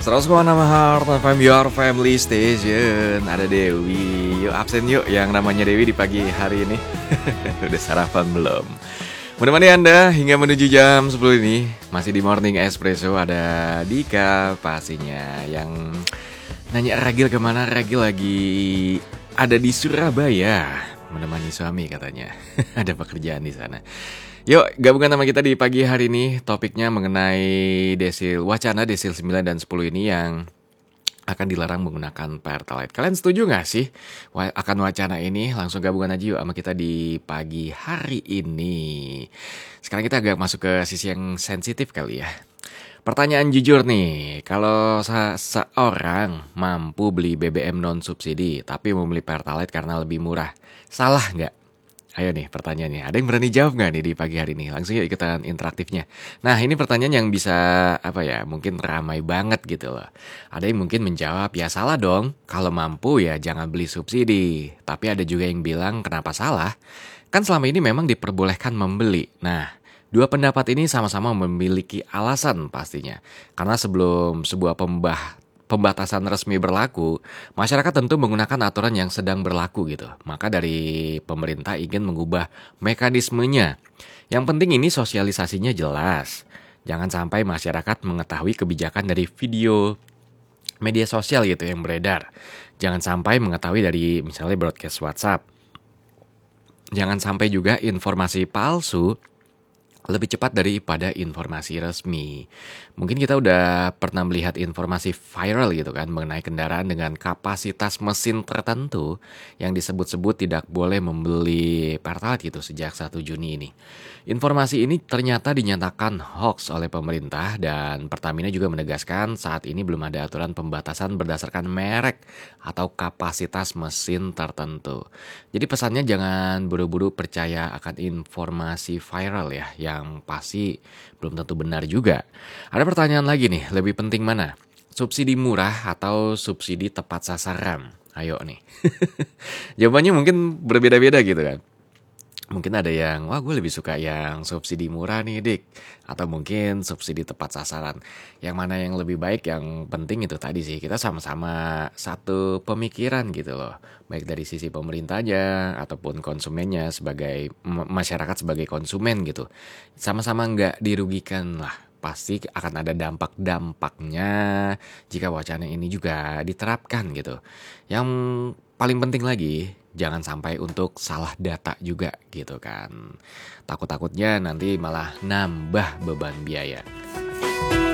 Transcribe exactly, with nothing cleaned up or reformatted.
seratus koma enam Heart F M, your family station. Ada Dewi. Yuk absen yuk yang namanya Dewi di pagi hari ini. Udah sarapan belum? Menemani Anda hingga menuju jam sepuluh ini. Masih di Morning Espresso. Ada Dika pastinya yang nanya Ragil kemana. Ragil lagi ada di Surabaya menemani suami katanya. Ada pekerjaan di sana. Yuk gabungan sama kita di pagi hari ini. Topiknya mengenai desil wacana desil sembilan dan sepuluh ini yang akan dilarang menggunakan Pertalite. Kalian setuju gak sih akan wacana ini? Langsung gabungan aja yuk sama kita di pagi hari ini. Sekarang kita agak masuk ke sisi yang sensitif kali ya. Pertanyaan jujur nih, kalau se- seorang mampu beli B B M non subsidi tapi membeli Pertalite karena lebih murah, salah nggak? Ayo nih pertanyaannya, ada yang berani jawab nggak nih di pagi hari ini? Langsung yuk ikutan interaktifnya. Nah ini pertanyaan yang bisa apa ya, mungkin ramai banget gitu loh. Ada yang mungkin menjawab, ya salah dong, kalau mampu ya jangan beli subsidi. Tapi ada juga yang bilang kenapa salah? Kan selama ini memang diperbolehkan membeli. Nah dua pendapat ini sama-sama memiliki alasan pastinya. Karena sebelum sebuah pembah pembatasan resmi berlaku, masyarakat tentu menggunakan aturan yang sedang berlaku gitu. Maka dari pemerintah ingin mengubah mekanismenya. Yang penting ini sosialisasinya jelas. Jangan sampai masyarakat mengetahui kebijakan dari video media sosial gitu yang beredar. Jangan sampai mengetahui dari misalnya broadcast WhatsApp. Jangan sampai juga informasi palsu lebih cepat daripada informasi resmi. Mungkin kita udah pernah melihat informasi viral gitu kan mengenai kendaraan dengan kapasitas mesin tertentu yang disebut-sebut tidak boleh membeli Pertalite gitu sejak satu Juni ini. Informasi ini ternyata dinyatakan hoax oleh pemerintah dan Pertamina juga menegaskan saat ini belum ada aturan pembatasan berdasarkan merek atau kapasitas mesin tertentu. Jadi pesannya jangan buru-buru percaya akan informasi viral ya yang pasti belum tentu benar juga. Ada pertanyaan lagi nih, lebih penting mana? Subsidi murah atau subsidi tepat sasaran? Ayo nih. Jawabannya mungkin berbeda-beda gitu kan. Mungkin ada yang, wah gue lebih suka yang subsidi murah nih dik. Atau mungkin subsidi tepat sasaran. Yang mana yang lebih baik, yang penting itu tadi sih. Kita sama-sama satu pemikiran gitu loh. Baik dari sisi pemerintahnya ataupun konsumennya sebagai, masyarakat sebagai konsumen gitu. Sama-sama nggak dirugikan lah. Pasti akan ada dampak-dampaknya jika wacana ini juga diterapkan gitu. Yang paling penting lagi, jangan sampai untuk salah data juga gitu kan. Takut-takutnya nanti malah nambah beban biaya.